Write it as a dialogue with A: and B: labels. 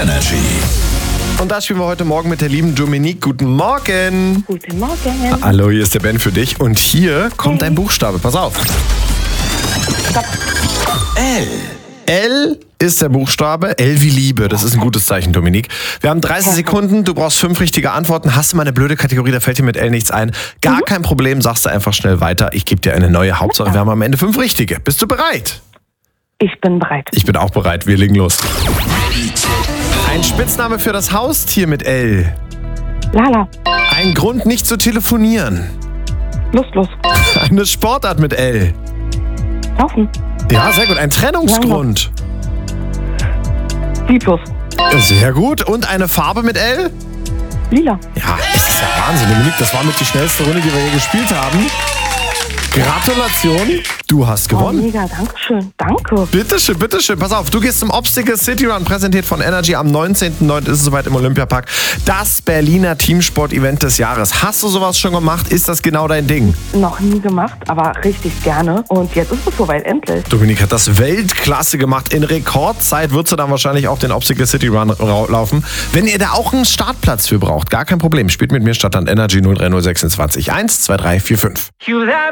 A: Energy.
B: Und da spielen wir heute Morgen mit der lieben Dominique. Guten Morgen.
C: Guten Morgen.
B: Hallo, hier ist der Ben für dich. Und hier kommt ein Buchstabe. Pass auf.
C: Stopp.
A: L.
B: L ist der Buchstabe. L wie Liebe. Das ist ein gutes Zeichen, Dominique. Wir haben 30 Sekunden. Du brauchst 5 richtige Antworten. Hast du mal eine blöde Kategorie, da fällt dir mit L nichts ein. Gar kein Problem. Sagst du einfach schnell weiter. Ich gebe dir eine neue. Hauptsache, wir haben am Ende 5 richtige. Bist du bereit?
C: Ich bin bereit.
B: Ich bin auch bereit. Wir legen los. Ein Spitzname für das Haustier mit L.
C: Lala.
B: Ein Grund, nicht zu telefonieren.
C: Lustlos.
B: Eine Sportart mit L.
C: Laufen.
B: Ja, sehr gut. Ein Trennungsgrund.
C: Lieblos.
B: Sehr gut. Und eine Farbe mit L?
C: Lila.
B: Ja, das ist ja Wahnsinn, Dominique. Das war mit die schnellste Runde, die wir hier gespielt haben. Gratulation. Du hast
C: Oh,
B: gewonnen.
C: mega, danke schön. Danke.
B: Bitteschön, bitteschön. Pass auf, du gehst zum Obstacle City Run, präsentiert von Energy. Am 19.09. ist es soweit im Olympiapark. Das Berliner Teamsport-Event des Jahres. Hast du sowas schon gemacht? Ist das genau dein Ding?
C: Noch nie gemacht, aber richtig gerne. Und jetzt ist es soweit, endlich.
B: Dominique hat das Weltklasse gemacht. In Rekordzeit wird sie dann wahrscheinlich auch den Obstacle City Run laufen. Wenn ihr da auch einen Startplatz für braucht, gar kein Problem. Spielt mit mir Stadtland Energy 03026 12345.